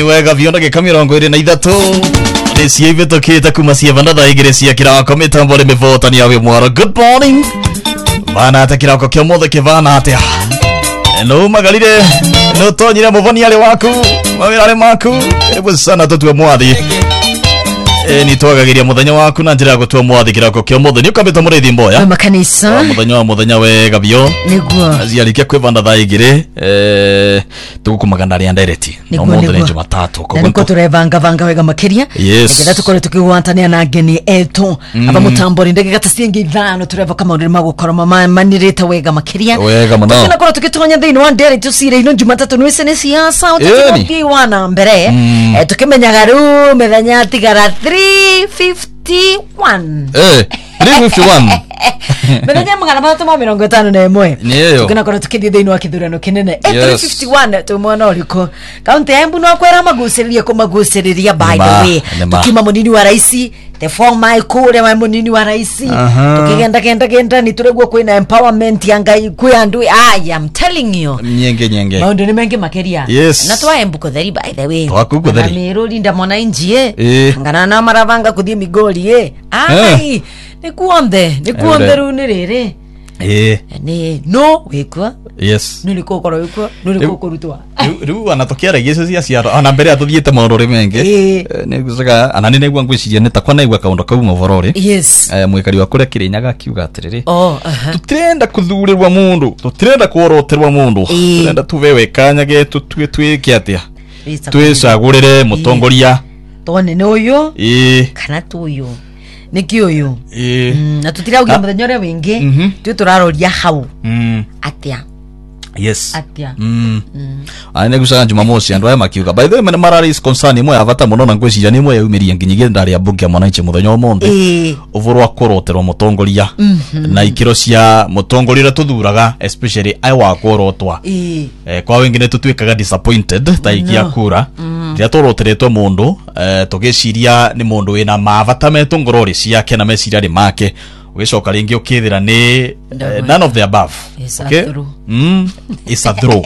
wega vionda ke kamirongo ire na ithatu ni sieve tokita kuma sieva na thaigire cia kirako mitambo ri mivotani yawe mwaro. Good morning bana ata kirako kio mothe kivana atia no magalire no tonyire muvoni ale waku mawira ale maku ebu sana tutwe mwathi ni twagagiria muthenya waku na njira gutua mwathi kirako kio mothe ni ukambita murethi mboya makanisa muthenya wega bio niguo aziarikia kwivanda thaigire tugukumagana ria direct no mothe ni Jumatatu ko turevanga vanga wega makiria yes tukore tukigwantania na ngeni eto aba mutambori ndege gatasingi ithano tureva kama uri magukora manirite wega makiria wega muno tukina tukitonya thini wa direct tusire ino Jumatatu ni sene siasa utuki wana mbere tukimenyaga ru methenya tigara 351 351 methenya magana matatu ma 51 tukina tukithie thini wa kithurano kinene 351 tumwana uriko kaunti ya Embu no kwera maguciriria by the way tukima munini wa raisi the former kure wa munini wa raisi tukigenda ni turegwo kwina empowerment ya ngai kwi andu I am telling you nyenge maundu ni mengi makeria na twa Embu kutheri by the way twakutheri mero linda mwana injie ngana na maravanga kuthie migoli ai nikuonde runi riri ni no wikwa yes nilikokora wikwa nilikokora ru anatokiara yesu cia ana mbere atuthiete maundu ri menge nigusaga anani negwa ngwiciria neta kwa naigwa kaundu kau mavorori yes mwikari wa kure Kirinyaga kiuga atiriri tutirenda kuthurirwa mundu tutirenda kuoroterwa mundu turenda tuvewe kanyage tutwike atia twicagurire mutongoria tone ni uyu kana tuyu niki uyu na tutiraugia muthenya uri wingi tu turaroria hau atia yes atia ane gusaga Jumamosi andu aya makiuga by the way marari is concern imwe avata muno na ngwiciria ni imwe yaumiria nginyigie ndari ya bunge mwananchi muthenya omonthe uvuru akoroterwa mutongoria na ikiro cia mutongoria tuthuraga especially ai wa korotwa kwa wengine tutwikaga disappointed taikia kura ria toroteretwe mundu tugiciria ni mundu wina mavata metu ngorori ciake na meciria ri make ugicoka ringi ukithira ni none of the above okay it's a throw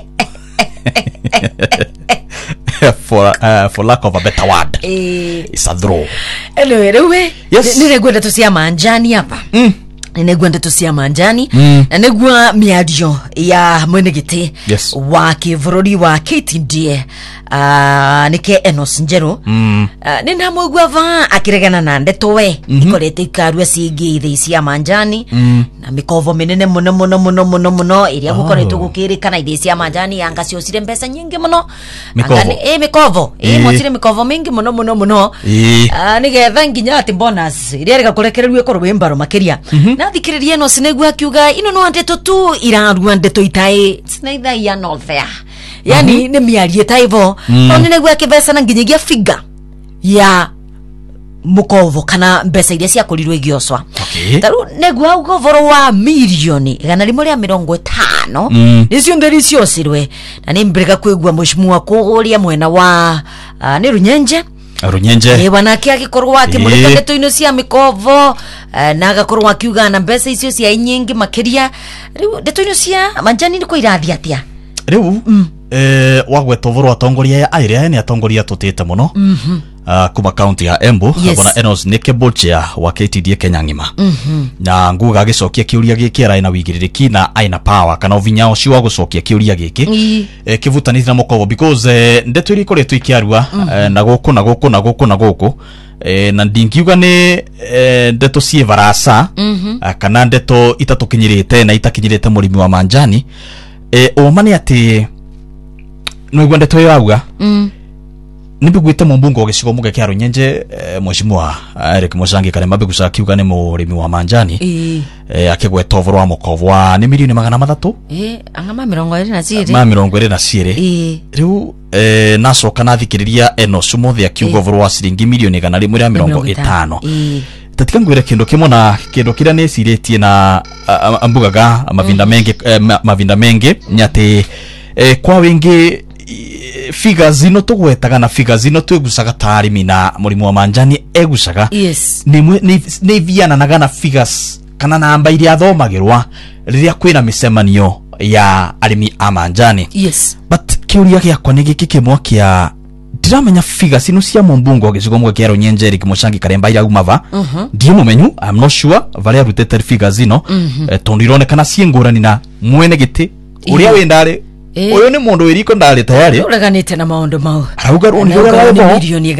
for lack of a better word it's a throw anyway niregwenda tucia manjani hapa negwenda tucia manjani na negwa miadio ya mwenegete wa kivururi wa KTDA nike Enos Njero nina mwigwa va akiregana na ndeto we ikorete ikarua ciingi ithi cia manjani na mikovo minene muno iria gukoretwo gukirikana ithi cia manjani anga ciocire mbeca nyingi muno mikovo mocire mikovo mingi muno nigetha nginya ati bonus iria rega kurekererwe korwe mbaro makiria na thikiririe Enos negwa kiuga ino no ndeto tu irarua ndeto itai sinaitha ya no there yani ni miarie taivo oni negwa kibesa na nginyagia figa ya mukovo kana mbesa iria cia kurirwe gioswa taru negwa ugovoro wa milioni igana rimwe ria 50 nicio nderi ciocirwe na ni mbrega kwigwa mushimua kuguria mwena wa ni Runyenje bwana kia gikorwa akimurika ndeto ino cia mikovo na agakorwa akiuga na mbesa icio cia nyingi makiria ndeto ino cia manjani ni ko irathi atia riu wagweta uvuru atongoria airia ni atongoria tutite muno kuma county ya Embu bwana Enos Nikebochea wa KTDA Kenya ngima na nguga gicokia kiuria giki ara ina wigiririki na aina power kana uvinya ucio wa gucokia kiuria giki kivutanithia na mukovo because ndeto iri koretwo ikiarua na guku na ndingiuga ni ndeto cie varasa kana ndeto itatukinyirite na itakinyirite murimi wa manjani umani ati no igwende toyo auga nibigwite mumbungo gicigo muge kya Runyenje mheshimiwa Eric Musangi kare mabigusa kiuga ni murimi wa manjani akigweta uvuru wa mukovwa ni milioni 300 angama 20 ma 20 riu nacoka nathikiriria Enos mothe akiuga uvuru wa ciringi milioni 150 tatika ngwire kindu kimwe na kindu kira neciritie na ambugaga mavinda mengi nyati kwa wingi figures zino tugwetaga na figures zino twegucaga tarimi na murimu wa manjani egucaga ni viana na figures kana namba iria thomagirwa riria kwina micemanio ya arimi a manjani yes but kiuria giakwa ni giki kimwe kia ndiramenya figa sinu cia Mumbungo gicigomwe kiaro nyenjeri kimushangi karemba ira umava ndiye mumenyu I'm not sure varia rutete figa zino tondironekana ciengurani na mwene giti uria wendare uyu ni mundu wiriko ndari tayari uraganite na maundu mau arauga runi rwa milioni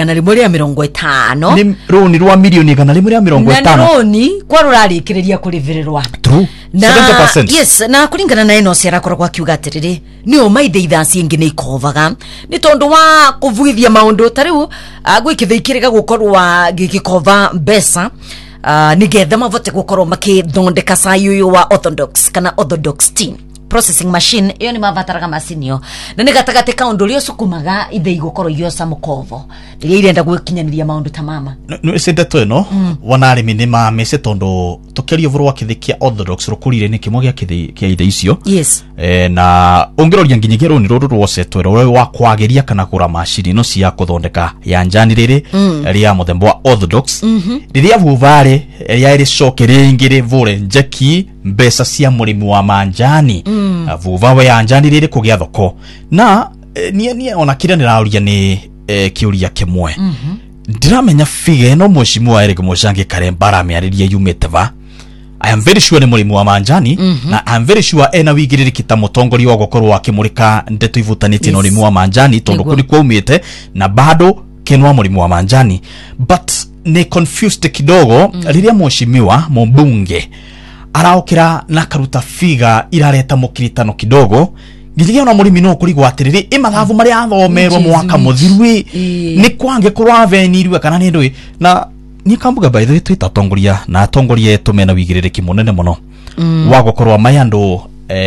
150 ni runi rwa milioni 150 na runi kwa rurarikiriria kurivirirwa true 70%. Yes, na kuringana na ino ciara korwa kiuga atiriri ni o maithe itha ciengi ni ikovaga ni tondu wa kuvuithia maundu tariu gwikithikiriga gukorwa gikikova mbesa nigetha mavote gukorwo makithondeka sayuyu wa orthodox kana orthodox team processing machine iyo ni mavataraga machine yo na ni gatagate kaundu rio sukumaga ithe igukoro iyo samukovo iria irenda gwikinyaniria maundu ta mama no isendeto ino wanari minima mese tondu tukerio vurwa kithikia orthodox rukurire ni kimwe gya kia ithe icio yes na ongeroria nginyigero ni ruru rwosetwe rwo wa kwageria kana kura machine no cia kuthondeka ya njani riri ria muthemba wa orthodox riria vuvare ya iri shokere ingire vure njeki mbesa cia murimi wa manjani vuva ya njani riri kugia thoko na nie ona kira nirauria ni kiuria kimwe ndiramenya figa no mheshimiwa wa Eric Mushangi Karembara miariria yumeteva I am very sure ni murimi wa manjani na I am very sure ena wigiriri ta mutongori wa gukorwo akimurika ndeto ivutanite no murimi wa manjani tondu kuri kwa umite na bado kenwa murimi wa manjani but ni confused kidogo riria mheshimiwa Mumbunge araokira na karuta figa irareta mukiritano kidogo ngiria na murimi no kuri gwatiriri imathavu mari athomerwo mwaka muthirwi ni kwange kurwa venirwe kana ni ndui na ni kambuga by the way twitatongoria na atongoria tumena wigiriri munene muno wa gukorwa mayandu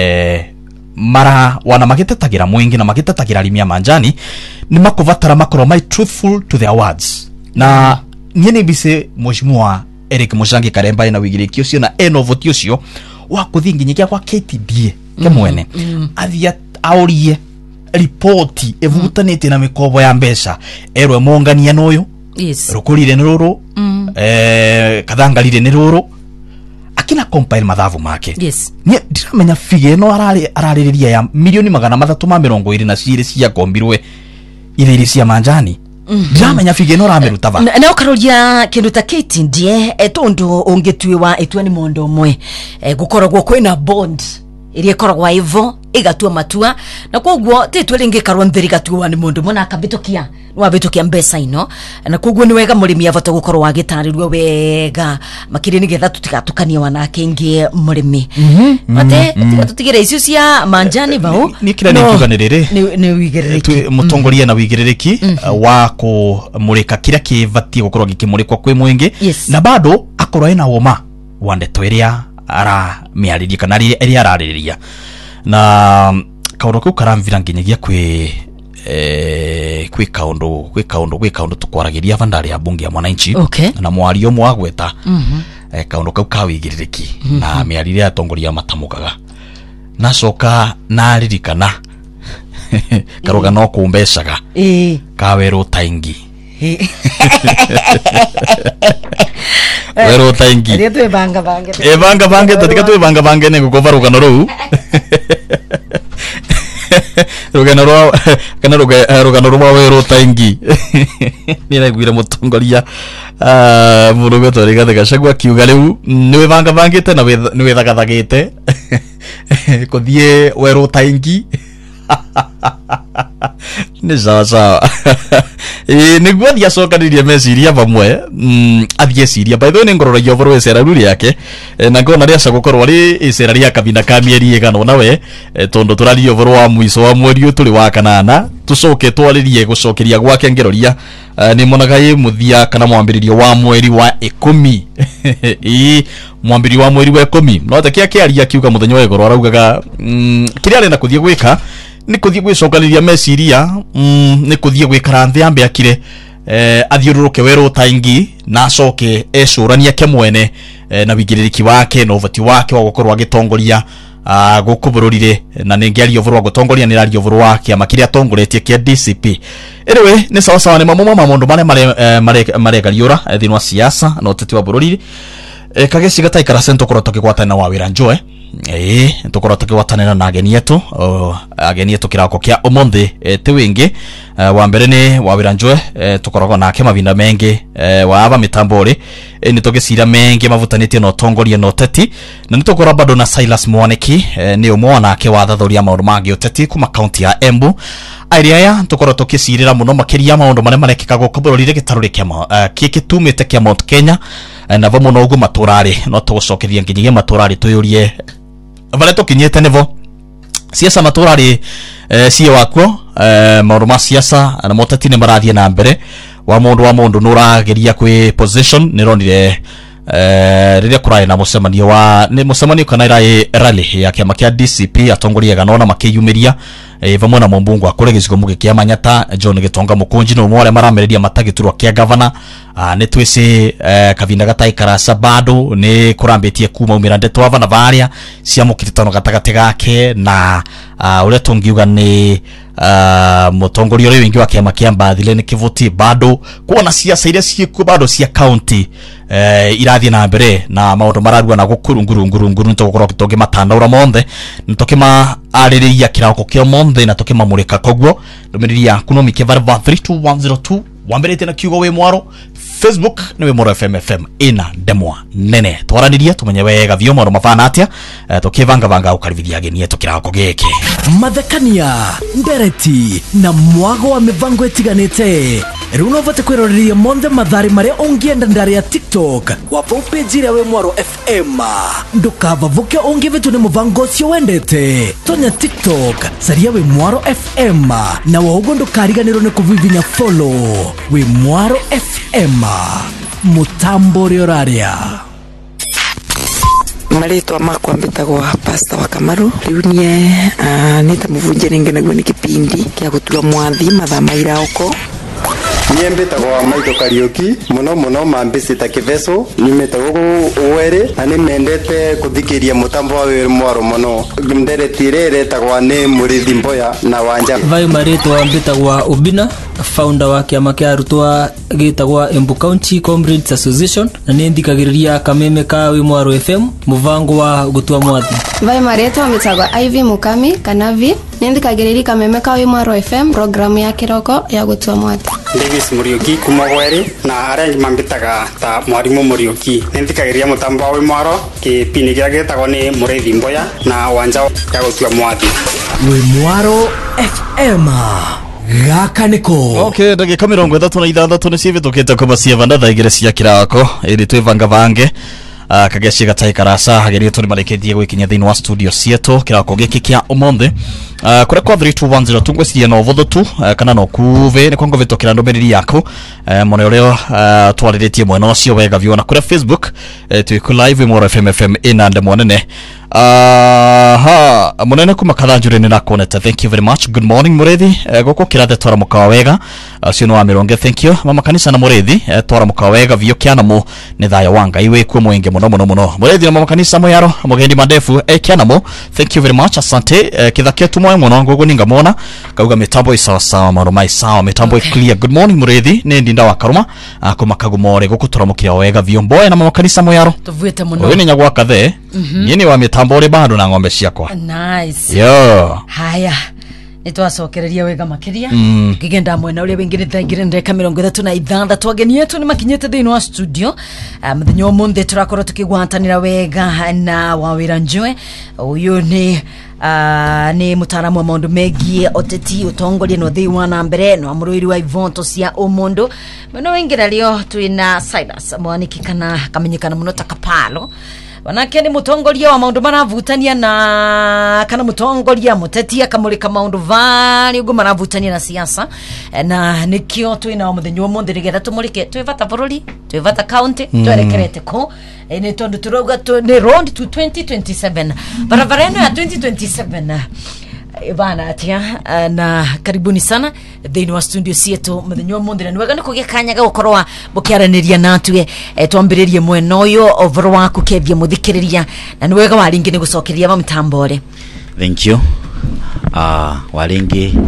mara wana magitetagira mwingi na magitetagira rimia manjani ni makuvatara makoro my truthful to their words na nyene bise mheshimiwa Eric Mushangi Karemba na wigiriki ucio na enovoti ucio wa kuthinginyikia kwa KTDA kemwene athia aurie report evutanite na mikobo ya mbesha erwe mongania noyo yes rukurire ni ruru kathangarire ni ruru akina compile mathavu make yes ni ndiramenya fige no araririria ya milioni 320 na ciri cia kombirwe iri cia manjani ndiramenya fige no rameruta va na ukaroria kindu ta KTDA tondu ungitwiwa etwa ni mondo mwe gukoragwo kwina bond iria koragwa hivyo igatua matua na koguo tetwe ringi karwa nthiri gatua ni mundu mona akabitukia no abitukia mbesa ino na koguo ni wega murimi avata gukorwa agitarirwe wega makiri ni getha tutigatukania wanake ingi murimi mate tutigire icio cia manjani vao ni kila nikuganirire ni wigiriki mutongoria na wigiriki wa kumurika kira kivatie gukorwa gikimurikwa kwi mwingi na bado akorwa ina woma wande tweria ara miariria kana ria arariria na kaundu ku karamvira nginyagia kwi kaundu tukwaragiria vandari ya bunge ya mwananchi na mwario mwagweta kaundu kau kawigiririki na miariria atongoria matamukaga nacoka naririkana karuga no kumbecaga kaweru taingi wero taingi ria twe banga tatika twe banga ne gukova rugano ruu rugano rwa wero taingi ni naiguire mutongoria murugo tori gatega shagwa kiuga riu niwe bangite na niwe thagathagite kuthie wero taingi ni sawa niguo thia cokanirie meciria vamwe athie ciria by the way ni ngororagia voro icera ruri yake na ngona ria gukorwo ri icera ria kabina ka mieri igano nawe tondu turario voro wa mwiso wa mweri turi wa kanana tucoke twaririe gucokeria gwake ngeroria ni monaga ye muthia kana mwambiririo wa mweri wa 10 mwambiri wa mweri wa 10 no ta kiaria kiuga muthenya wa igoro araugaga kiria arenda kuthie gwika ni kuthie gwicokaniria meciria ni kuthie gwikara nthi ambe akire athiururuke wero taingi na acoke ecurania ke mwene na wigiriki wake no vati wake wa gukorwa agitongoria gukubururire na ningiario vurwa gutongoria ni radio vurwa kiama kiria tongoretie kia DCP anyway ni sawa sawa ni mamomo mamundu mare gariura thinwa siasa no tete wa bururi kageci gatai karasento korota kigwatana wa wira njoe tukorwo tukiwatanira na ageni yetu kirako kia umuthi ti wingi wa mbere ni Wawira Njue tukoragwo nake mavinda mengi wa aba mitambo ri ni tugicira mengi mavutanitie no tongoria no teti na ni tukora bado na Silas Mwaniki ni umwe nake wathathoria maundu mangi uteti kuma county ya Embu area ya tukora tukicirira muno makiria maundu mane marekikago kuburorire gitaruri kema kikitumite kia Mount Kenya na vamo no ugu maturari no tugucokeria nginyigie maturari tuyurie vale tukinyete nevo siasa maturari sie wakwo maundu ma siasa na moteti ne marathie na mbere wa mundu nurageria kwi position nironire riria kurai na mucemanio wa ni mucemanio kana irai rally ya kiama kia DCP atongoria ganona makiyumiria vamwe na mumbungu akore gicigo muge kia Manyata John Gitonga Mukunji no mwore maramereria matagiturwa kia governor ni twisi kavinda gatai karasa bado ni kurambetie kuma umira ndeto ava na varia cia mukiritano gatagate gake na ule tungiuga ni mutongoria uri wingi wa kiama kia Mbathile ni kivuti bado kuona siasa iria ciku bado cia county irathie na mbere na maundu mararua na gukurunguru ntogorwo kitoge matandaura monthe ntokima aririya kirako kio monthe na tokima murika kogwo ndomiriri yaku no mike varva 32102 wambirite na kiugo we mwaro Facebook ni we Mwaro FM ina demwa nene twaranirie tumenye wega vyo mwaro mafana atia tukivanga ukarivithia ageni yetu kirako geke mathekania ndereti na mwago wa mivango etiganite runo vate kwiroriria monthe mathari maria ungienda ndari ya TikTok wa page ria we Mwaro FM ndukavavuke ungivitu ni muvango cio wendete tonya TikTok saria we Mwaro FM na waugo ndukariganirwo ni kuvivinya follow we Mwaro FM mutambo rioraria Marito makwa mbitagwa Pastor wa Kamaru riunie nita muvunjeri ngenagwo ni kipindi kia gutua mwathi mathama iraoko Niembetagwa Maito Kariuki muno mambicita kiveso nimetagwo were ani mendete kuthikiria mutambo wa we Mwaro muno nderetire retagwa ni Murithi Mboya na Wanja vai marito mbitagwa Ubina founder wa kiama kia arutwa gitagwa Embu County Comrades Association na nindikagiriria kameme ka we Mwaro FM muvango wa gutua mwathi vai marito mbitagwa Ivy Mukami Kanavi nindikagiriria kameme ka we Mwaro FM program ya kiroko ya gutua mwathi Davis Muriuki kumagweri na arrangement mbitaga ta mwarimu Muriuki nindikagiriria mutambo wa we Mwaro kipindi kia gitagwa ni Murithi Mboya na Wanja ya gutua mwathi we Mwaro FM gaka niko okay ndagika 36 ni civi tukite kubacia vanda thaigire cia kirako ili twivanga vange kageci gatai karasa hageri tuli mareketie gwikinya thini wa studio cietu kirako giki kia umonthe kure kwa 32102 tungweciria no votho tu kana no kuve ni kwango vitokira ndomeriri yako mone ureo twariretie mwena ucio wega vyo na kure Facebook tuiku live Mwaro FM ina ndemo nene munene kuma kathanjure ni nakoneta thank you very much good morning Murithi goko kirate twara mukawa wega cio no amironge thank you mama kanisa na Murithi twara mukawa wega vyo kiana mu ni thaya wanga iwe ku mwenge muno Murithi na mama kanisa moyaro mugendi madefu kiana mu thank you very much asante kithake tu moyo muno gogo ninga mona kauga mitambo isawa marumai sawa mitambo clear good morning Murithi ni ndinda wa karuma kuma kagumore goko turamukira wega vyo mboya na mama kanisa moyaro tuvuite muno we ni nyagwa kathe nyini wa mitambo ri bado na ngombe ciakwa nice yo haya nitwacokereria wega makiria kigenda mwena uria wingire thangire ndeka 36 twageni yetu ni makinyete thini wa studio muthenyo umunthi turakorwo tukigwatanira wega na Wawira Njue uyu ni mutaramu wa maundu megie oteti utongoria no thii wa na mbere no amuruiri wa ivonto cia umundu mwena wingira rio twina Silas Mwaniki kana kamenyekana muno ta Kapalo wanake ni mutongoria wa maundu maravutania na kana mutongoria muteti akamulika maundu vari ugo maravutania na siasa na nikio twina muthenyo umunthi rigetha tumulike twivata bururi twivata county twerekerete ko ni tondu turoga ni road to 2027 barabara ya 2027 Ivana atia na karibuni sana thini wa studio cietu muthenyo muthira ni wega ni kugia kanyaga gukorwa bukiaraniria natwe twambiririe mwena uyu overo waku kevia muthikiriria na ni wega waringi ni gucokeria ba mitambore thank you waringi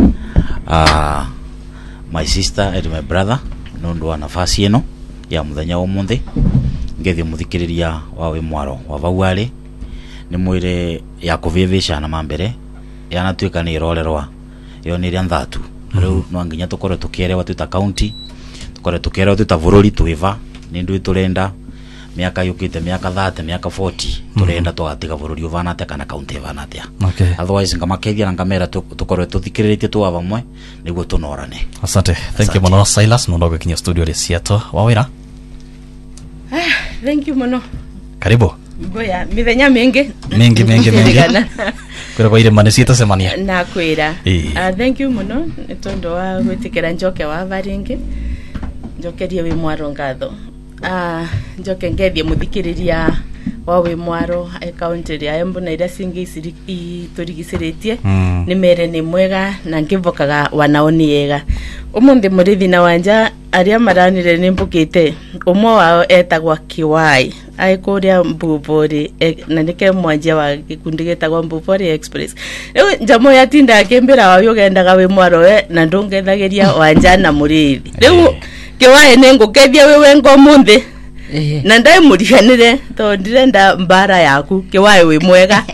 my sister and my brother nundu wa nafasi eno ya muthenya umuthi ngethi muthikiriria wa we Mwaro wa vauari ni mwire ya kuvivisha na mambere yana tuika ni irorerwa yo ni ria nthatu Rero no anginya tukore tukielewa tuta county tukore tukielewa tuta bururi twiva nindu turenda miaka yukite miaka 30 miaka 40 turenda twatiga bururi uvanate kana county vanate. Otherwise ngamakethia na kamera tukore tuthikiritie tu abamwe niguo tunorane. Asante. Thank you muno Silas no ndogo kinya studio ya Seattle wawira. Thank you muno. Karibu. Boya mithenya mingi. Kwira kwa ile manesita semania. Na kwira. Thank you muno nitondo wa gwitikira njoke wa varingi. Njokerie wi mwaro ngatho. Njoke ngethie muthikiriria wa wi mwaro county ya Embu na ira singi turigiciritie ni mere ni mwega na ngivokaga wanaoni yega. Umundi murithi na wanja aria maranire ni mbukite umwe wao etagwa Kiwai aikuria Mbubori na nike mwanjia wa gikundi getagwa Mbubori Express. Riu njamo yatinda akimbira wa yogendaga wi mwaro we na ndungethagiria wanja na murithi. Riu Kiwai nengukethia wewe ngomunthi na ndai muriganire to ndirenda mbara yaku Kiwai wi mwega.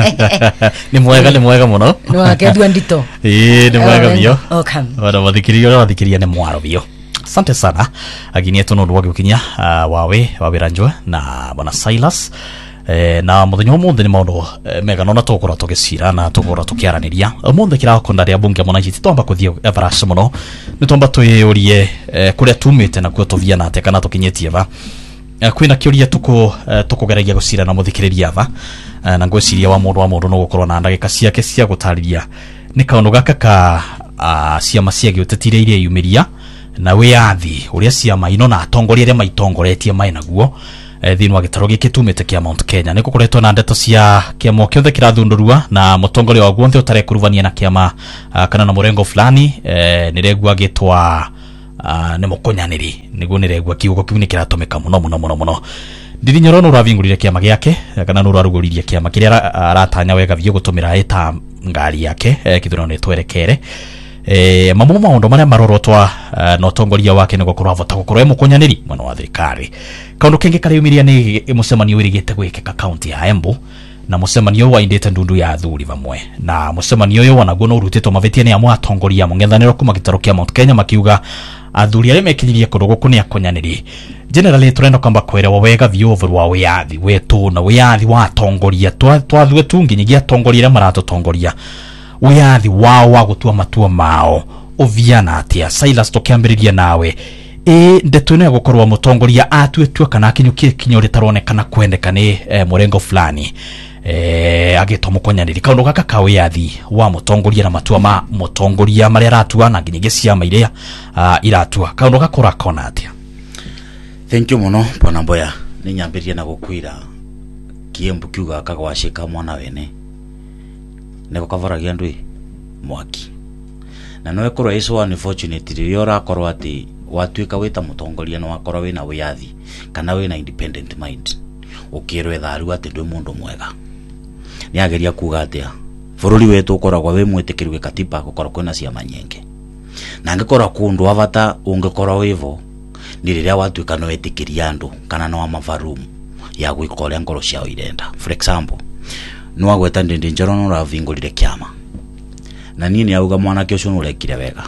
Ni mwega muno. No akethwa ndito. Ni mwega bio. Wada wathikiria ni mwaro bio. Asante sana. Agini yetu no ndwage ukinya wawe Ranjwa na bwana Silas. Na muthenya umuthi ni maundu mega no na tukora tugicira na tukora tukiaraniria umuthi kirako ndari ya bunge mwananchi titomba kuthia everas muno nitomba tuyurie kuria tumite na kutovia na ate kana tukinyetie va kwina kiuria tukugeragia gucira na muthikiriria va na ngwiciria wa mundu no gukorwo na ndagika ciake cia gutariria ni kaundu gaka ka ciama cia giutetire iria yumiria na wiathi uria ciama ino na atongoria aria maitongoretie mai naguo thini wa gitaro giki tumite kia Mount Kenya niko kuretwo na ndeto cia kiama kiothe kirathundurua na mutongoria wa guonthe utarekuruvania na kiama kana na murengo fulani niregwa gitwa ni mukunyaniri niguo niregwa kiugo kiu ni kiratumika muno ndirinyoro no ravingurire kiama giake kana no raruguririe kiama kiria aratanya wega vio gutumira eta ngari yake kithurano nitwerekere mamumo maundu maria marorotwa no tongoria wake niguo kuravota gukorwo mukunyaniri mwana wa thirikari. Kaundu kengi kariumiria ni mucemanio wirigite gwikika county ya Embu na mucemanio wa indete ndundu ya athuri vamwe na mucemanio yo wanaguo no urutitwo mavetia ni amwe atongoria mungethaniro kuma gitaro kia Mount Kenya makiuga athuri aria mekinyirie kundu guku ni akunyaniri. Generally turenda kwamba kwera wega vio over wa wiathi wetu na wiathi wa atongoria twathwe tu nginyagia atongoria aria maratotongoria wiathi wao wa gutua matua mao uviana atia. Silas tukiambiriria nawe ndeto ne gukorwa mutongoria atwetwe kana kinyukie kinyore taronekana kwendeka ni murengo fulani agitomukonyaniri kaundu gaka ka wiathi wa mutongoria na matua ma mutongoria maria ratua na nginyagia ciama iria iratua kaundu gakora kona atia. Thank you muno bwana Mboya ni nyambirie na gukwira Kiembu kiuga kagwashika mwana wene neko kavaragia ndui mwaki na no ekorwa iso unfortunate riora korwa ati watuika wita mutongoria no akorwa wina wiathi kana wina independent mind ukirwe tharu ati ndwe mundu mwega ni ageria kuga atia bururi wetu ukoragwa we mwitikirwe katiba gukorwa kwina ciama nyingi na angikora kundu avata ungikorwa wivo ni riria watuika no etikiria andu kana no amavarum ya gwikoria ngoro ciao irenda. For example no agweta ndindi njoro no ravingurire kiama na nini auga mwana kiocio no rekire wega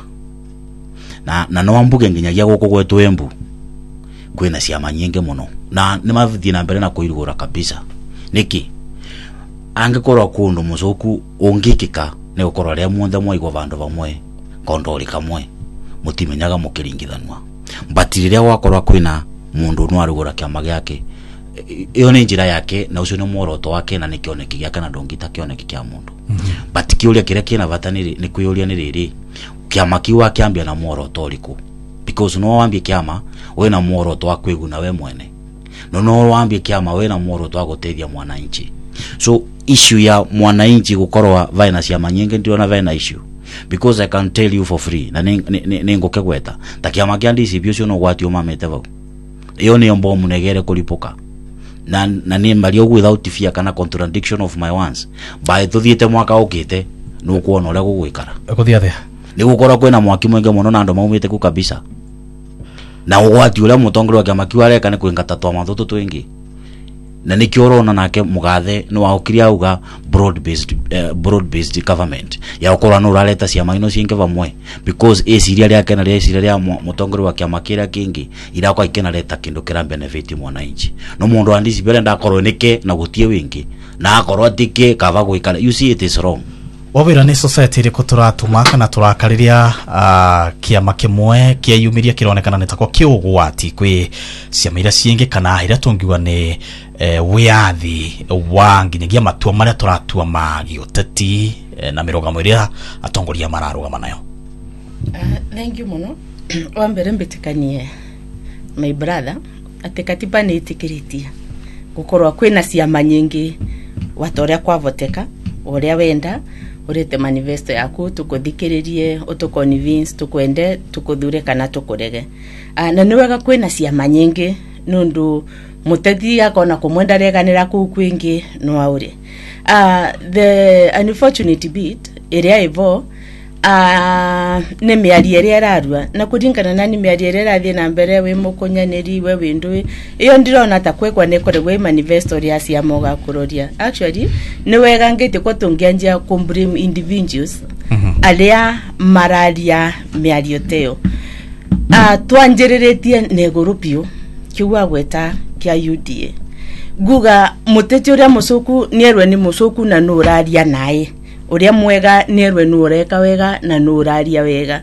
na no ambuge nginyagia guku gwetu Embu kwina ciama nyingi muno na ni mavuthie na mbere na kuirugura kabisa niki angikorwa kundu mucoku ungikika ni gukorwa ria munthe mwaigwa vandu vamwe kondori kamwe mutimenyaga mukiringithanwa mbatiria wakorwa kwina mundu no arugura kiama giake iyo ni njira yake na ucio ni mworoto wake na nikioneki giake na ndongita kioneki kia mundu but kiuria kiria kina vata ni kuyuria ni riri kiama kiwa kiambia na mworoto uriku because no wambie kiama we na mworoto wa kwiguna we mwene no wambie kiama we na mworoto wa gutethia mwananchi. So issue ya mwananchi gukorwa vaina ciama nyingi ndio na vaina issue because I can tell you for free na ningoke gweta ta kiama kia ndisi bio cio no gwatio mamete vau iyo ni mbomu negere kulipuka na ni mbali without fear kana contradiction of my ones by tuthiete mwaka ukite no kuona ule gugwikara kuthia the ni gukora kwena mwaki mwenge muno na ndo maumite ku kabisa na ugwati ule mutongoria wa kiama kiu areka ni kuingata twa mathutu twingi na nikio urona nake mugathe no waokiria auga broad based government ya ukora no raleta ciama ino cienge vamwe because esiria ria kena ria esiria ria mutongori wa kiama kira kingi ira kwa ikena leta kindu kira benefit mwananchi no mundu andisi bele ndakorwo nike na gutie wingi na akorwo atike kava guikara. You see, it is wrong. Wabira ni society riko turatuma kana turakariria kiama kimwe kieyumiria kironekana nitako kiugwati kwi ciama ira cienge kana ira tungiwa ni wiathi wanginyagia matua maria turatua magio tati na mirogamo iria atongoria mararugama nayo. Thank you muno. Wambere mbitikanie my brother ati katiba ni itikiritie gukorwa kwina ciama nyingi watoria kwavoteka uria wenda urete manifesto yaku tukuthikiririe utukonvince tukwende tukuthure kana tukurege. Na niwega kwina ciama nyingi nundu muteti akona kumwenda reganira ku kwingi no aure. The unfortunate bit iria ivo ne miari iria rarua na kuringana nani miari iria rathie na mbere we mukunyaniri we windu iyo ndirona ta kwekwa nekore we manifesto ria ciama ugakuroria. Actually ni wega ngete ko tungianjia kumbrim individuals alia mararia miario teo twanjereretie negurupio kiwa gweta kia UDA guga muteti uria musuku nierwe ni musuku na nuraria nae uria mwega nierwe nureka wega na nuraria wega.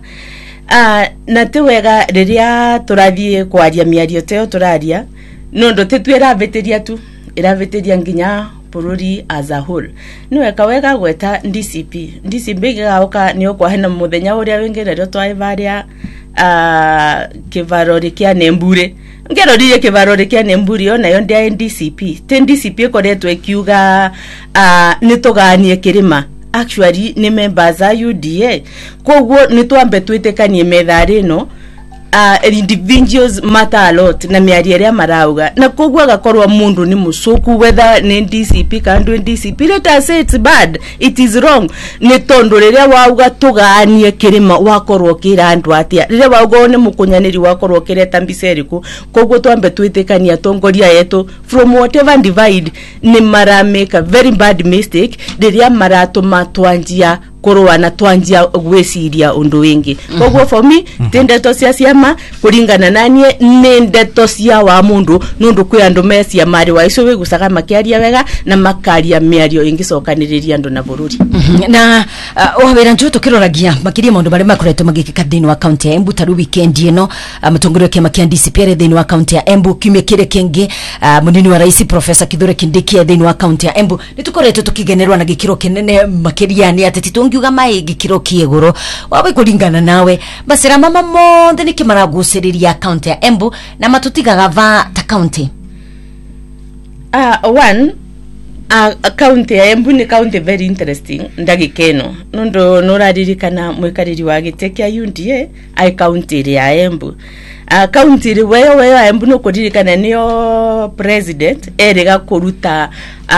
Na ti wega riria turathie kwaria miario teo turaria nondo tetwera veteria tu iraveteria nginya bururi as a whole. Niwe kawega gweta DCP gauka ni okwa hena muthenya uria wengererio twaivaria kivarori kia Nembure ngeroririe kivarori kia Nembure ona yo ndia DCP ten DCP koretwe kiuga nituganie kirima. Actually ni members za UDA kogwo nitwambe twitekanie methari no individuals matter a lot na miari iria marauga na kogwo agakorwa mundu ni musuku whether ni DCP kandu DCP. Let us say it's bad, it is wrong. Ni tondo riria wauga tuganie kirima wakorwo kira andu atia riria wauga ni mukunyaniri wakorwo kireta mbiceriku kogwo twambe twitekanie atongoria yetu from whatever divide ni mara make a very bad mistake riria maratuma twanjia korwa na twanjia gweciria undu wingi. Kogwo for me tendeto cia ciama kuringana nanie ni ndeto cia wa mundu nundu kwi andu mecia mari wa ico wigucaga makiaria wega na makaria miario ingicokaniriria andu na bururi. Na wabera njo tukiroragia makiria maundu bari makoretwo magikika thini wa county ya Embu taru weekend ino mutongoria kia makia DCP thini wa county ya Embu kimye kire kingi munini wa rais Professor Kithure Kindiki thini wa county ya Embu nitukoretwo tukigenerwa na gikiro kinene makiria ni ateti tungiuga mai gikiro kieguro wawe kuringana nawe basira mama monthe nikimaraguciriria county ya Embu na matutigaga va ta county. One county ya Embu ni county very interesting ndagikeno nundo noraririkana mwikariri wa gitekia UDA ai county ya Embu. County weyo Embu no kuririkana niyo president erega kuruta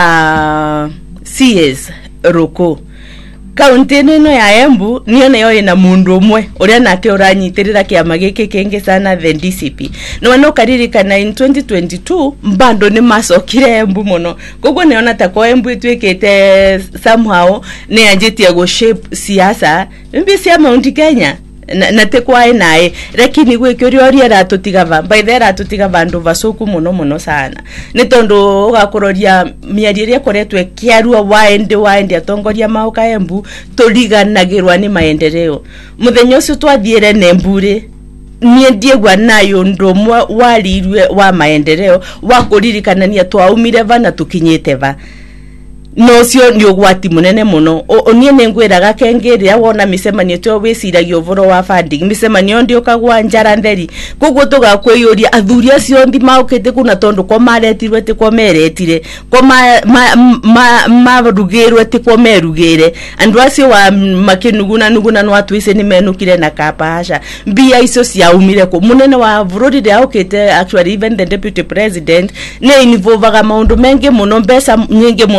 CS Roko. County nino ya Embu niyo nayo ina mundu umwe uria nake uranyitirira kiama giki kingi sana the DCP. No no karirikana in 2022 mbando ni masokire Embu muno. Kogwo niona ta ko Embu itwikite somehow ni anjitie go shape siasa mbi cia Mount Kenya na tekwae nae lakini gwikyo ori aratutiga by the aratutiga vandu vasoku muno sana ni tondo ugakuroria miari iria koretwe kiarua waende atongoria mauka Embu turiganagirwa ni maendeleo. Muthenya ucio twathiire Nembure nie ndiegwa nayo ndomwa warirwe wa maendeleo wakuririkana twaumire va na tukinyite va no cio ni ugwati munene muno. Onie nengwiraga kengeria wona misemanio tyo wiciragio voro wa funding misemanio ndio kagwa njara nderi kogwo tugakwiyuria athuri acio ndi maukite kuna tondu ko maretirwe ti ko meretire ko marugirwe ti ko merugire andu acio wa makinuguna no atwise ni menukire na kapasha mbia icio ciaumire ko munene wa bururi ria ukite actually even the deputy president ne involvaga maundu mengi muno mbesa nyingi muno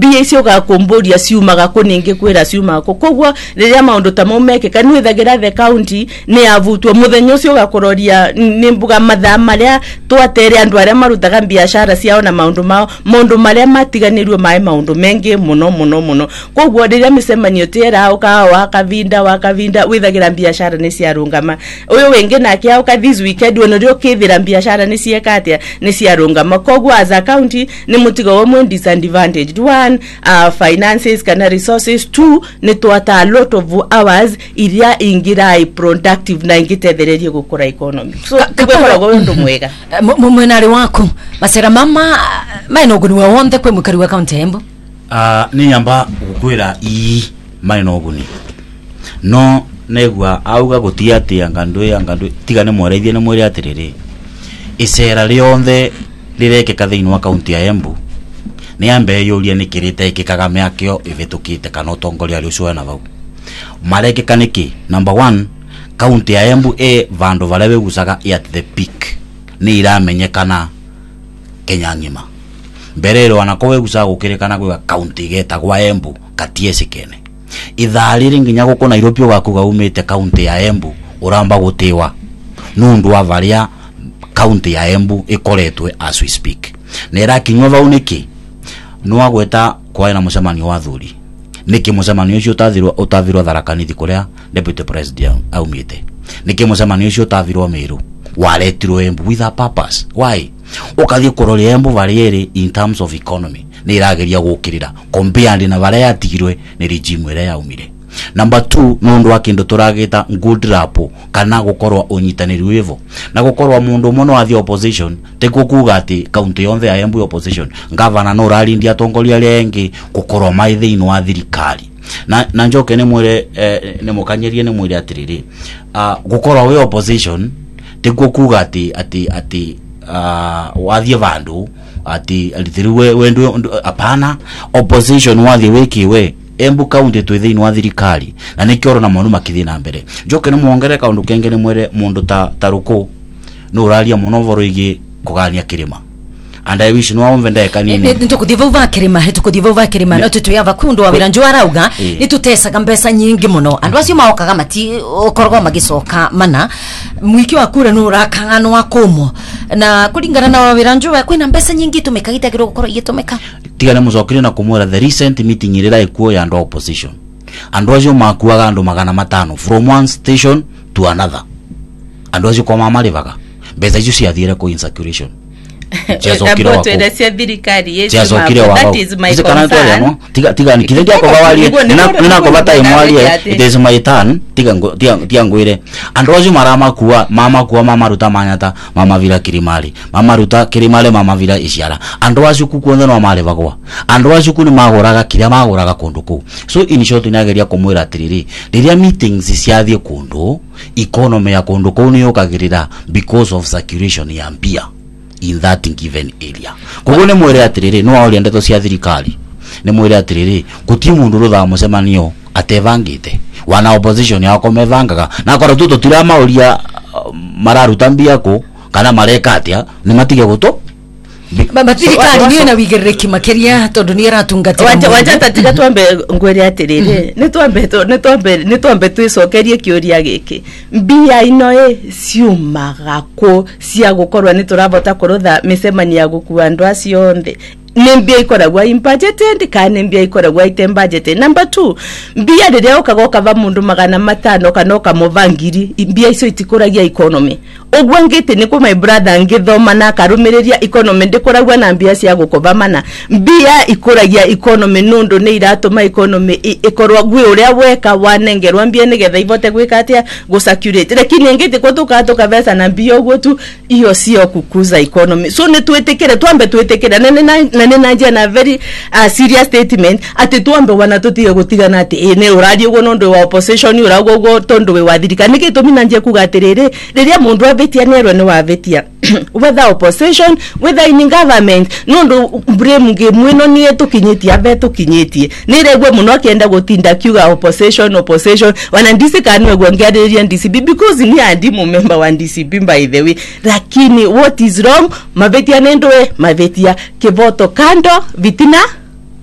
mbia icio gakumburia ciumaga kuningi kwira ciumaga kogwo riria maundu ta momeke kanu ithagira the county ni avutwo muthenyo cio gakuroria ni mbuga mathaa maria twatere andu aria marutaga biashara ciao na maundu mao mundu maria matiganirwe maundu mengi muno kogwo riria misemanio tera ukawa wakavinda withagira biashara ni ciarungama uyu wingi nake auka this weekend weno rio kithira biashara ni ciekatia ni ciarungama kogwo as a county ni mutigo wa disadvantaged one finances kana resources two ni twata a lot of hours iria ingira productive na ingitethererie gukura economy so kubekora ndo mwega mwenari wako masera mama maino guni wa wonde kwe mukari wa county Embu ni nyamba gukwira maino guni no negwa auga gutiatia ngandu tigane mwareithie na mwere atiriri isera rionthe rirekeka thiini wa county ya Embu ni ambe yuria nikirite ikikaga miakio ivitukite kana utongoria ri ucio na vau marekeka niki number 1 county ya Embu vandu vale gusaga at the peak ni iramenyekana Kenya ngima mberero wanakowe gusaga gukirikana kwa county getagwa Embu katiesikene ithari nginya guko Nairobi gakuga umite county ya Embu uramba gutiwa nundu wa varia county ya Embu ikoretwe as we speak nera kinywa vau niki no agweta kwa na mucemanio wa thuri niki mucemanio ucio utathirwo Tharakanithi kuria deputy president aumite niki mucemanio ucio utathirwo Meru waretirwo Embu with a purpose why ukathie kuroria Embu variere in terms of economy ni irageria gukirira compared na varia yatigirwe ni regime ire yaumire number 2 nundu wa kindu turagita good rap kana gukorwa unyitaniri wivo na gukorwa mundu muno athi opposition tekukuga ati county yonthe ya Embu opposition governor no ralindi atongoria lengi gukorwa maithiini wa thirikari na njoke ni mwire ni mukanyerie ni mwire atiriri gukorwa we opposition tekukuga ati wathie vandu ati alithiriwe wendu apana opposition wathie wikiwe Embu county twithiini wa thirikari na nikioro na maunu makithi na mbere njoke ni muongere kaundu kenge ni mwire mundu ta Ruku no uraria muno voro igi kugania kirima and I wish no omve ndeka nini ntukuthiva kirima no tutuyava kundu wa wiranju arauga nitutesaga mbesa nyingi muno andu acio maokaga mati okorwa magicoka mana mwiki wa kura no urakangano akomo na kuringana na wiranju wa kwina mbesa nyingi tumekagitagirwo gukora igitumeka tigane mucokire na kumwira the recent meeting irira ikuo ya ndo opposition andu acio makuaga andu 500 from one station to another andu acio kwa mama livaga mbesa icio ciathire ko insecurity that is my concern tiga nikirendia kwa wali nina kwa bata imwali it is my turn tiga ngwire andu acio marama kuwa mama ruta manyata mama vira kirimali mama vira isiara andu acio kukuonza no mali bagwa andu acio kuni magoraga kiria magoraga kundu ku so in short inageria kumwira atiriri riria meetings ciathie kundu economy ya kundu ku ni yokagirira because of circulation ya mbia in that given area kogo ne mwere atiriri no auri ndeto cia thirikari ne mwere atiriri guti mundu rutha mucemanio atevangite wana opposition yako mevangaga na kora tuto tira mauria mararuta mbia ko kana mareka atia ni matige guto thirikari niyo na wigerereki makeria tondu ni aratungatira wacha tatiga twambe ngwere atiriri ni twambe twicokerie kiuria giki mbia ino ciumaga ko cia gukorwa ni turavota kurutha misemani ya gukua andu acio nthe ni mbia ikoragwa budgeted kana mbia ikoragwa item budgeted number 2 mbia riria ukagoka va mundu 500 kana ukamuvangiri mbia icio itikuragia economy ogwangite ni kwa my brother ngithoma na karumiriria economy ndikoragwa na mbia cia gukova mana mbia ikuragia economy nundu ni iratuma economy ikorwa gwi uria weka wanengerwa mbia nigetha ivote gwikatia go circulate lakini ngite ko tukatoka vesa na mbia ogwo tu iyo sio kukuza economy so ni twetekere twambe twetekere na nanja na very serious statement ati twambe wana tutige gutigana ati ne uradi ugo nondo wa opposition urago go tondo we wathirika niki tumina nje kugatirire riria mundu abetia nerwe ni wabetia whether opposition whether in government nondo blame ngemwino ni etukinyitie abetukinyitie niregwe muno akienda gutinda kiuga opposition wana ndisi kanwe gwangariria DCB because ni andi member wa DCB by the way lakini what is wrong mabetia nendoe mabetia kivoto kando vitina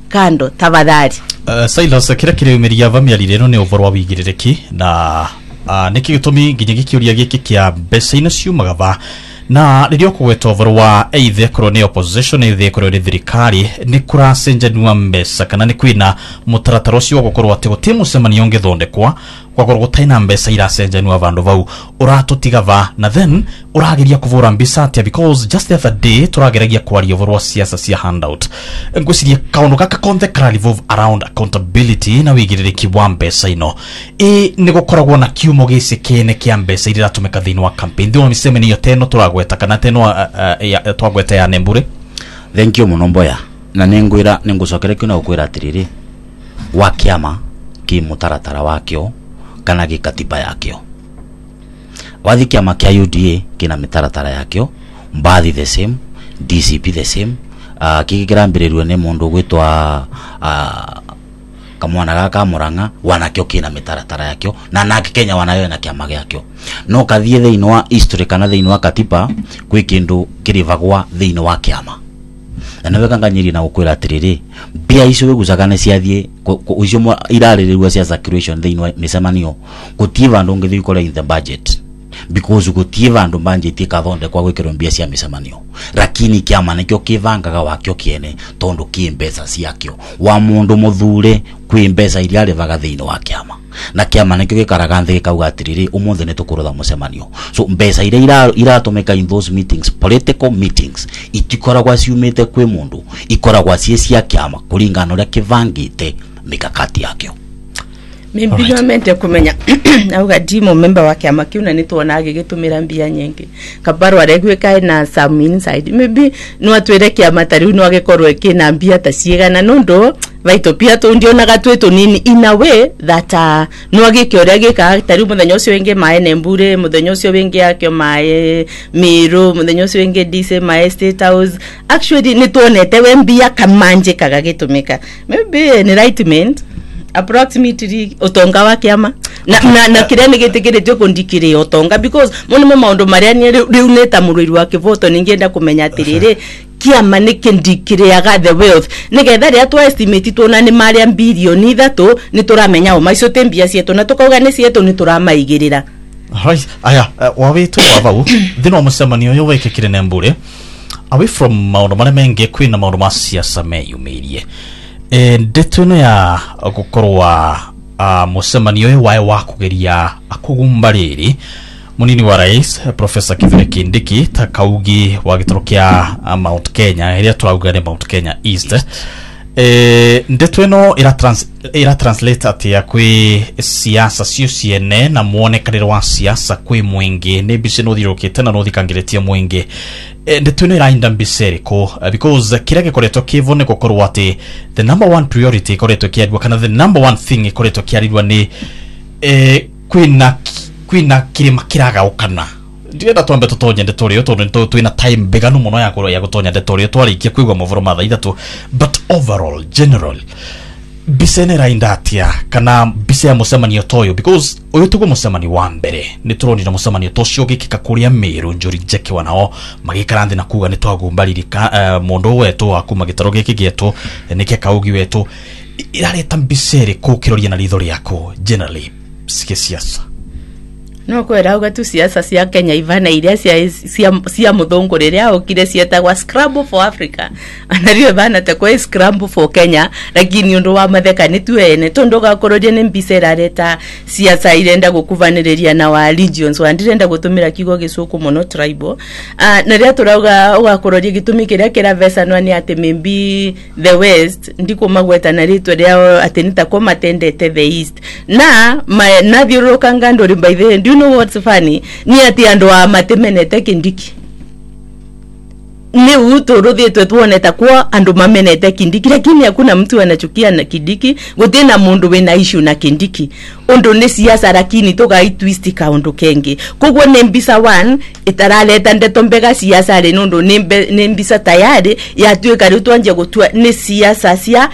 kando tafadhali. Silas kira kireumiria vamiarire no ne uvoro wa wigirereki na niki gitumi nginya gikiuria giki kia mbeca ino ciumaga va na ririo kugwetwo uvoro wa either korwo ni opposition either korwo ni thirikari ni kuracenjanua mbeca kana ni kwina mutaratara ucio gukorwo ati guti mucemanio ngithondekwa kwakorwo gutaina mbeca iracenjanua vandu vau uratutiga va na then urageria kuvura mbica atia because just the other day turageragia kwaria uvoro wa siasa cia handout ngwiciria kaundu gaka context revolve around accountability na wigiririki wa mbeca ino ni gukoragwo na kiumo gici kene kia mbeca iria iratumika thiini wa campaign thiini wa micemanio teno turagweta kana teno twagweta ya Nembure. Thank you muno Mboya na ningwira ningucokere kuna ukwira atiriri wa kiama ki mutaratara wakio kana gikatiba yakio wathi kiama kia UDA kina mitaratara yakio mbathi the same DCP the same kigirambiririo ne mundu gwitwa kamwana gaka Muranga wanakio kina mitaratara yakio na naki Kenya wanayo na kiama gyakio no kathie thiini wa history kana thiini wa katiba kwi kindu kirivagwa thiini wa kiama na weka nganyiri na ukwira atiriri bia icio wegusagane ciathie ucio iraririwa cia circulation thiini wa micemanio gutiva ndo ngithi ikora in the budget because gutiva ndo budget ikathonde kwa gwikirwo mbia cia micemanio lakini kiama nikio kivangaga wakio kiene tondu ki mbeca ciakio wa mundu muthure kwi mbeca iria rivaga thiini wa kiama na kiama nikio gikaraga nthi gikauga atiriri umuthi ni tukurutha mucemanio so mbeca iria iratumika in those meetings political meetings itikoragwa ciumite kwi mundu ikoragwa cie cia kiama kuringana uria kivangite mikakati yakio. Mimbiamente kumenya auga dimo member wa kiama kiu na nitwona agigitumira mbia nyingi kabaro aregweka na some inside maybe no atwere kiama tariu no agikorwo kina mbia ta ciegana nondo vaitopia to ndionaga twetu nini in a way that no agikioria gika tariu muthenya ucio wingi mae Nembure muthenya ucio wingi akio mae Miru muthenya ucio wingi dise mae State House actually nitwonete we mbia kamanje kagagitumika maybe ni rightment approximately otonga wa kiama na kiria nigitikirite kundikire otonga because muno maundu maria ni riu neta murwiru wa kivoto ningienda kumenya atiriri kiama nikindikiriaga the wealth nigetha ria twa estimate tuona ni maria bilioni 3 ni turamenya o maico tembia cietu na tukauga ni cietu ni turamaigirira aya wawitu wavau thino mucemanio yo wekekire Nembure away from maundu maria mengi kwina maundu ma siasa meyumirie ndetuno ya gukorwa mucemanio wae wa kugeria akugumbariri munini wa rais Professor Kithure Kindiki takaugi wa gitoro kia Mount Kenya iria twauga ni Mount Kenya East ndetuno ira translate atia kwi siasa cio ciene na muonekaniro wa siasa kwi mwingi ni bici no thirukite na no thikangiretie mwingi ndetuno ira inda mbiceriko because kira gikoretwo kivone gukorwo ati the number one priority ikoretwo kiadwa kana the number one thing ikoretwo kiarirwa ni kwina kirima kiraga ukana ndienda twambe tutonye ndetorio tondu twina time biganu muno ya gutonya ndetorio twarikia kwigwa muvuro matha ithatu but overall general bisene raindatia kana bise ya mucemanio toyo because uyu tugo mucemanio wa mbere ni turonira mucemanio tocio gikika kuria Miru Njuri Njeki wanao magikara nthi na kuga ni twagumbariri mundu wetu akuma gitaro giki gietu nike kaugi wetu irareta mbisere kukiroria na ritho riako generally siasa no kwera uga tu siasa cia Kenya ivana iria cia muthungu riria okire cietagwa Scramble for Africa anario bana ta kwa Scramble for Kenya lakini undu wa matheka ni tuene tondu gakororie ni mbisera reta siasa irenda gukuvaniria na wa regions wa ndirenda gutumira kigo gicuku muno tribal na ria turauga ugakororie gitumi kiria kira vesa no ni ati maybe the west ndiko magweta na ritwe ria ati nitakoma tendete the east na thiuruka ngando by the know what's funny ni ati andu a matemenete Kindiki ni utorothetwe tuoneta kwa andu mamenete Kindiki lakini hakuna mtu anachukia na Kindiki gutena mundu wena issue na Kindiki undu ni siasa lakini togai twist kaundu kengi kogwo ne mbisa 1 itaraleta ndeto mbega siasa re nundu ne mbisa tayari ya tuika riu twanje gutua ni siasa cia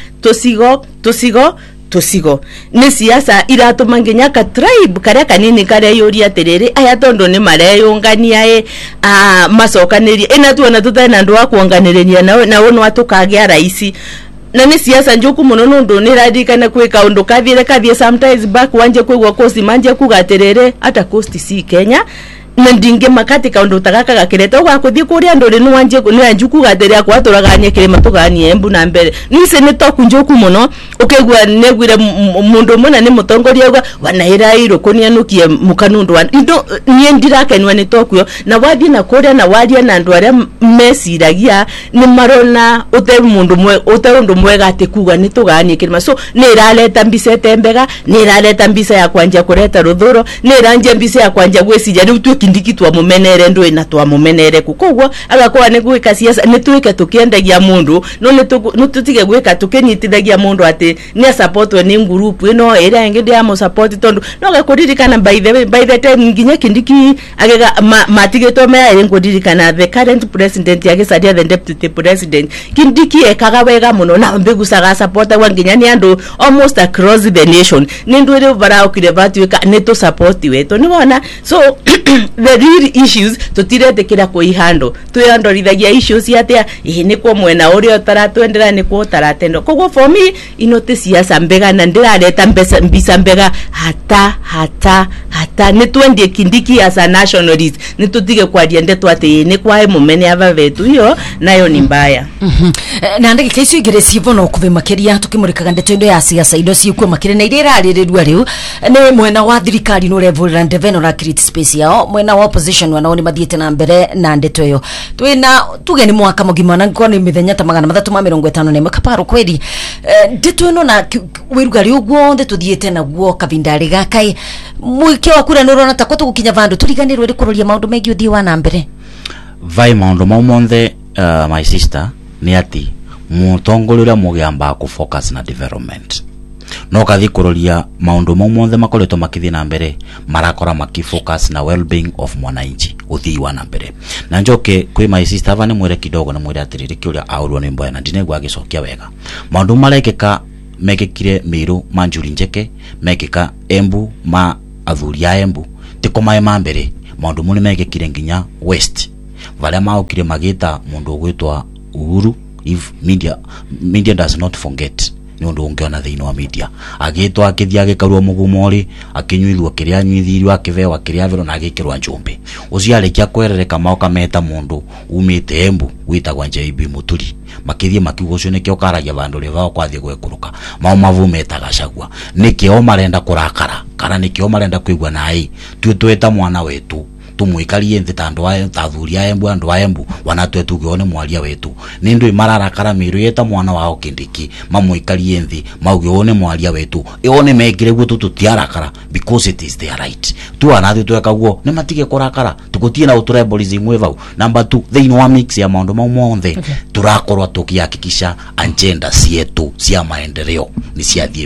tusigo ni siasa iratuma nginya ka tribe karia kanini karia yuri atiriri aya tondu ni mareyungania masokanirie ina tuona tutena ndu wa kuonganiriria na wono atukagia raisi na ni siasa njuku muno nundu ni radikana kwika undu kathie sometimes back wanje kwigwa kosi manje kugaterere ata coast si Kenya na ndinge makati kaundu takaka gakireta ugakuthie kuria nduri ni wanje ni anjuku gateria kwaturaganye kirima tuganie Embu na mbere nise ni toku njuku muno ukegwa negwire mundu muna ni mutongoria uga wanaira iro kunianukie mukanundu indo nie ndirakenwa ni tokuyo na wathie na kuria na waria na andu aria mesiragia ni marona ute mundu mwega ati kuga ni tuganie kirima so ni iraleta mbisa tembega ni iraleta mbisa ya kwanja kureta ruthuro ni iranje mbisa ya kwanja gwesija ni kindiki twa mumenere ndo ina twa mumenere kukogwa agakorwa ni gwika siasa ni twike tukiendagia mundu no tutige gwika tukinyitithagia mundu ati ni supportwe ni group ino ira ingidi ya mo support tondu no gakuririkana by the time nginya kindiki agega matigeto me nguririkana the current president yagicaria the deputy president kindiki ekaga wega muno na mbigusaga supporta wa nginya ni andu almost across the nation ni ndwire barao kire batuika ni to support wetu ni wona so the real issues tutiretekera kuihando tuyandorithagia issues yatia ni kwa mwena urio taratwendera ni kwa taratendo koguo for me inote siasa mbega na ndirareta mbisa mbega hata ni twendie kindiki as a nationalist ni tutige kwaria ndeto ati ni kwa mumene ava vetu hiyo nayo ni mbaya na ndege kaisu igere sivono kuve makeria tukimurikaga ndeto indo ya siasa indo ciikuo makire na irira ririrwa riu ni mwena wa thirikari no level and development create space yao mwena wa opposition wanao ni mathiete na mbere na ndeto iyo twina tugeni mwaka mugima na ngoni mithenya ta 350 kaparo kweli ndeto ino na wirugari uguo nde tuthiete na guo kavindari gakai mwike wa kura nurona ta kwetu gukinya vandu turiganirwe rikururia maundu megi uthii wa na mbere vai maundu maumonthe my sister ni ati mutongori uria mugiamba ku focus na development no kathi kuroria maundu maumonthe makoretwo makithie na mbere marakora makifocus na well-being of mwananchi uthii wa na mbere na njoke kwi my sister vani mwire kidogo na mwire atiriri kiuria aurwo ni mboya na ndinegwa gicokia wega maundu marekeka mekekire Miru Manjuri Njeke mekeka Embu ma athuri ya Embu tiko mae mambere maundu muni mekekire nginya West varia maukire magita mundu gwitwa Uhuru if media does not forget ni undu ungiona thiini wa media agitwa akithia agikarwo mugumori akinyuithwa kiria nyuithirio akivewa kiria vero na agikirwa njumbi uciarekia kwerereka mauka meta mundu umite Embu witagwa JB Muturi makithie makiugo cio nikio karagia vandu rivao kwathie gwekuruka mau mavumeta Gachagua nikio marenda kurakara kana nikio marenda kuigwa nai tweta mwana wetu tumwikarie nthi tandu wa tathuri ya Embu andu wa Embu wanatwetu gione mwalia wetu nindu imararakara Miru yeta mwana wao Kindiki mamwikarie nthi maugione mwalia wetu ione mekire guo tutiarakara because it is their right tu anathi tweka guo ne matige kurakara tugutie na utribalism wevau number 2 they know mix ya maundu mau monthe turakorwa tukihakikisha agenda cietu cia maendeleo ni ciathie